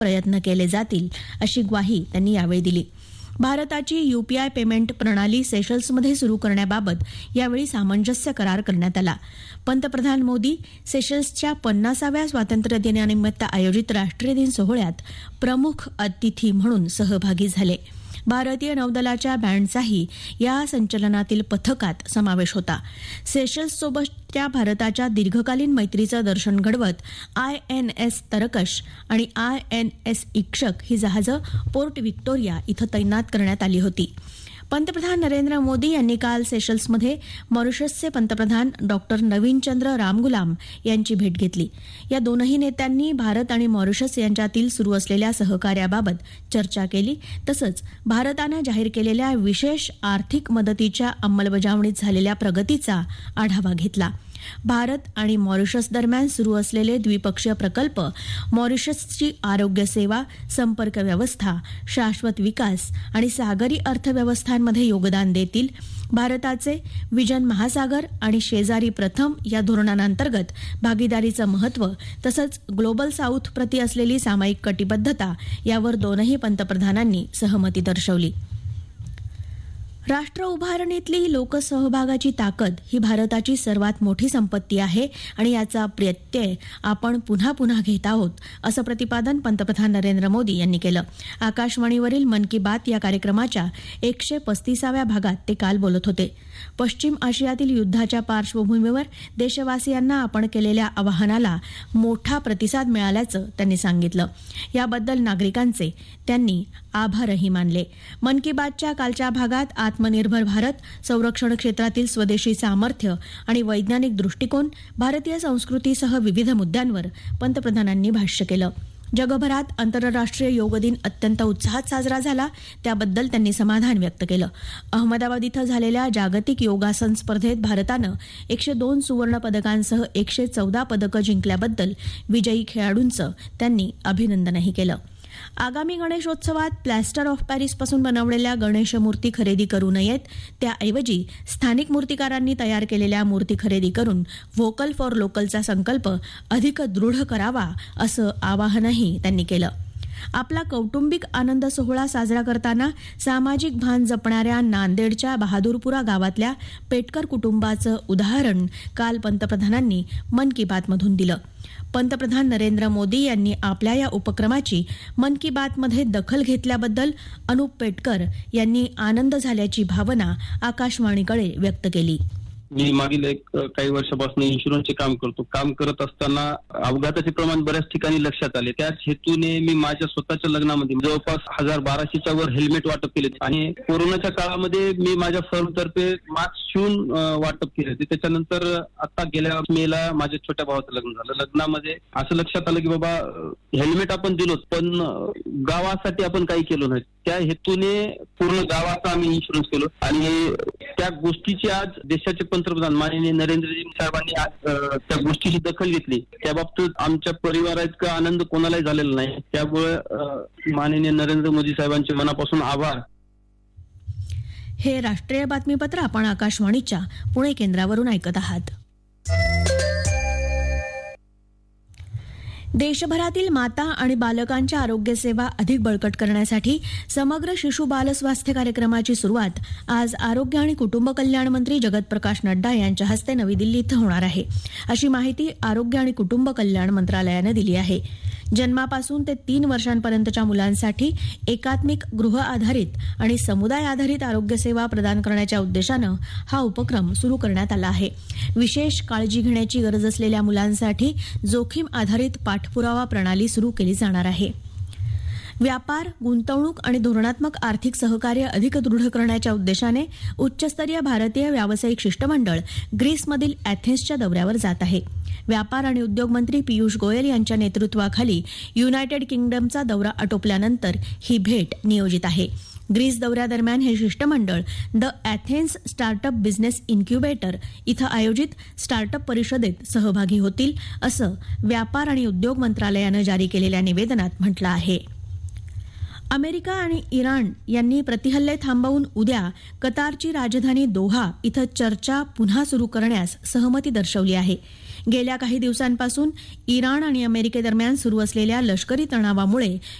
प्रयत्न केले जातील अशी ग्वाही त्यांनी यावेळी दिली. भारताची यूपीआय पेमेंट प्रणाली सेशल्समध्ये सुरू करण्याबाबत यावेळी सामंजस्य करार करण्यात आला. पंतप्रधान मोदी सेशल्सच्या 50व्या स्वातंत्र्यदिनानिमित्त आयोजित राष्ट्रीय दिन सोहळ्यात प्रमुख अतिथी म्हणून सहभागी झाले. भारतीय नौदलाच्या बँडचाही या संचलनातील पथकात समावेश होता. सेशल्ससोबतच्या भारताच्या दीर्घकालीन मैत्रीचं दर्शन घडवत INS तरकश आणि INS इक्षक ही जहाजं पोर्ट व्हिक्टोरिया इथं तैनात करण्यात आली होती. पंतप्रधान नरेंद्र मोदी यांनी काल सेशल्समध्ये मॉरिशसचे पंतप्रधान डॉक्टर नवीनचंद्र रामगुलाम यांची भेट घेतली. या दोनही नेत्यांनी भारत आणि मॉरिशस यांच्यातील सुरू असलेल्या सहकार्याबाबत चर्चा केली. तसंच भारतानं जाहीर केलेल्या विशेष आर्थिक मदतीच्या अंमलबजावणीत झालेल्या प्रगतीचा आढावा घेतला. भारत आणि मॉरिशस दरम्यान सुरू असलेले द्विपक्षीय प्रकल्प मॉरिशसची आरोग्य सेवा, संपर्क व्यवस्था, शाश्वत विकास आणि सागरी अर्थव्यवस्थांमध्ये योगदान देतील. भारताचे विजन महासागर आणि शेजारी प्रथम या धोरणांतर्गत भागीदारीचं महत्त्व तसंच ग्लोबल साऊथ प्रती असलेली सामायिक कटिबद्धता यावर दोनही पंतप्रधानांनी सहमती दर्शवली. राष्ट्र उभारणीतली लोकसहभागाची ताकद ही भारताची सर्वात मोठी संपत्ती आहे आणि याचा प्रत्यय आपण पुन्हा पुन्हा घेत आहोत, असं प्रतिपादन पंतप्रधान नरेंद्र मोदी यांनी केलं. आकाशवाणीवरील मन की बात या कार्यक्रमाच्या 135व्या भागात ते काल बोलत होते. पश्चिम आशियातील युद्धाच्या पार्श्वभूमीवर देशवासियांना आपण केलेल्या आवाहनाला मोठा प्रतिसाद मिळाल्याचं त्यांनी सांगितलं. याबद्दल नागरिकांचे त्यांनी आभारही मानले. मन की बातच्या कालच्या भागात आत्मनिर्भर भारत, संरक्षण क्षेत्रातील स्वदेशी सामर्थ्य आणि वैज्ञानिक दृष्टिकोन, भारतीय संस्कृतीसह विविध मुद्द्यांवर पंतप्रधानांनी भाष्य केलं. जगभरात आंतरराष्ट्रीय योग दिन अत्यंत उत्साहात साजरा झाला, त्याबद्दल त्यांनी समाधान व्यक्त केलं. अहमदाबाद इथं झालेल्या जागतिक योगासन स्पर्धेत भारतानं 102 सुवर्ण पदकांसह 114 पदकं जिंकल्याबद्दल विजयी खेळाडूंचं त्यांनी अभिनंदनही केलं. आगामी गणेशोत्सवात प्लॅस्टर ऑफ पॅरिसपासून बनवलेल्या गणेश मूर्ती खरेदी करू नयेत, त्याऐवजी स्थानिक मूर्तिकारांनी तयार केलेल्या मूर्ती खरेदी करून व्होकल फॉर लोकलचा संकल्प अधिक दृढ करावा, असं आवाहनही त्यांनी केलं. आपला कौटुंबिक आनंद सोहळा साजरा करताना सामाजिक भान जपणाऱ्या नांदेडच्या बहादूरपुरा गावातल्या पेटकर कुटुंबाचं उदाहरण काल पंतप्रधानांनी मन की बातमधून दिलं. पंतप्रधान नरेंद्र मोदी यांनी आपल्या या उपक्रमाची मन की बातमध्ये दखल घेतल्याबद्दल अनुप पेटकर यांनी आनंद झाल्याची भावना आकाशवाणीकडे व्यक्त केली. मी मागील काही वर्षापासून इन्शुरन्सचे काम करतो. काम करत असताना अपघाताचे प्रमाण बऱ्याच ठिकाणी लक्षात आले. त्याच हेतूने मी माझ्या स्वतःच्या लग्नामध्ये जवळपास 1200च्या वर हेल्मेट वाटप केले आणि कोरोनाच्या काळामध्ये मी माझ्या फर्मतर्फे मास्क शिवून वाटप केले. त्याच्यानंतर आता गेल्या मेला माझ्या छोट्या भावाचं लग्न झालं. लग्नामध्ये असं लक्षात आलं की बाबा हेल्मेट आपण दिलो पण गावासाठी आपण काही केलो नाही. त्या हेतूने पूर्ण गावाचा आम्ही इन्शुरन्स केलो आणि त्या गोष्टीची आज देशाचे पंतप्रधान माननीय नरेंद्रजी साहेबांनी आज त्या गोष्टीची दखल घेतली. त्या बाबतीत आमच्या परिवारात इतका आनंद कोणालाही झालेला नाही. त्यामुळे माननीय नरेंद्र मोदी साहेबांचे मनापासून आभार. हे राष्ट्रीय बातमीपत्र आपण आकाशवाणीच्या पुणे केंद्रावरून ऐकत आहात. देशभरातील माता आणि बालकांच्या आरोग्य सेवा अधिक बळकट करण्यासाठी समग्र शिशु बाल स्वास्थ्य कार्यक्रमाची सुरुवात आज आरोग्य आणि कुटुंब कल्याण मंत्री जगत प्रकाश नड्डा यांच्या हस्ते नवी दिल्ली इथं होणार आहे, अशी माहिती आरोग्य आणि कुटुंब कल्याण मंत्रालयानं दिली आहे. जन्मापासून ते 3 वर्षांपर्यंतच्या मुलांसाठी एकात्मिक गृह आधारित आणि समुदाय आधारित आरोग्य सेवा प्रदान करण्याच्या उद्देशानं हा उपक्रम सुरू करण्यात आला आहे. विशेष काळजी घेण्याची गरज असलेल्या मुलांसाठी जोखीम आधारित पाठपुरावा प्रणाली सुरू केली जाणार आहे. व्यापार, गुंतवणूक आणि धोरणात्मक आर्थिक सहकार्य अधिक दृढ करण्याच्या उद्देशाने उच्चस्तरीय भारतीय व्यावसायिक शिष्टमंडळ ग्रीसमधील अॅथेन्सच्या दौऱ्यावर जात आहे. व्यापार आणि उद्योग मंत्री पियुष गोयल यांच्या नेतृत्वाखाली युनायटेड किंगडमचा दौरा आटोपल्यानंतर ही भेट नियोजित आहे. ग्रीस दौऱ्यादरम्यान हे शिष्टमंडळ द अॅथेन्स स्टार्टअप बिझनेस इन्क्युबेटर इथं आयोजित स्टार्टअप परिषदेत सहभागी होतील, असं व्यापार आणि उद्योग मंत्रालयानं जारी केलेल्या निवेदनात म्हटलं आहे. अमेरिका आणि इराण यांनी प्रतिहल्ले थांबवून उद्या कतारची राजधानी दोहा इथं चर्चा पुन्हा सुरू करण्यास सहमती दर्शवली आहे. गेल्या काही दिवसांपासून इराण आणि अमेरिकेदरम्यान सुरू असलेल्या लष्करी तणावामुळे